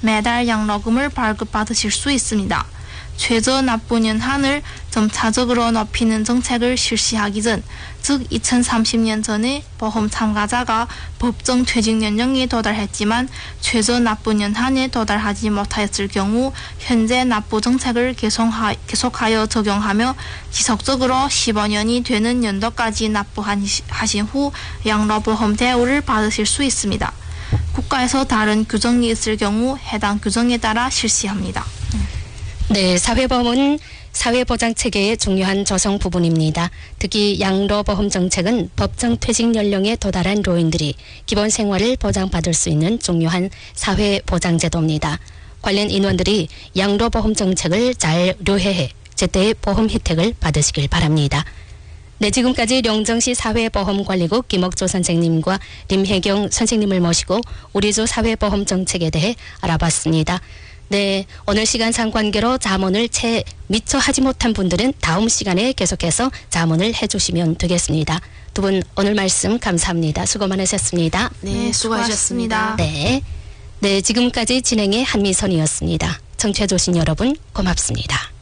매달 양로금을 발급받으실 수 있습니다. 최저 납부 연한을 점차적으로 높이는 정책을 실시하기 전, 즉 2030년 전에 보험 참가자가 법정 퇴직 연령에 도달했지만 최저 납부 연한에 도달하지 못하였을 경우 현재 납부 정책을 계속하여 적용하며 지속적으로 15년이 되는 연도까지 납부하신 후 양로보험 대우를 받으실 수 있습니다. 국가에서 다른 규정이 있을 경우 해당 규정에 따라 실시합니다. 네, 사회보험은 사회보장체계의 중요한 조성 부분입니다. 특히 양로보험 정책은 법정 퇴직 연령에 도달한 노인들이 기본 생활을 보장받을 수 있는 중요한 사회보장제도입니다. 관련 인원들이 양로보험 정책을 잘 료해해 제때의 보험 혜택을 받으시길 바랍니다. 네, 지금까지 용정시 사회보험관리국 김옥조 선생님과 림혜경 선생님을 모시고 우리조 사회보험 정책에 대해 알아봤습니다. 네, 오늘 시간상 관계로 자문을 채 미처 하지 못한 분들은 다음 시간에 계속해서 자문을 해주시면 되겠습니다. 두 분 오늘 말씀 감사합니다. 수고 많으셨습니다. 네, 수고하셨습니다. 네, 지금까지 진행의 한미선이었습니다. 청취해주신 여러분 고맙습니다.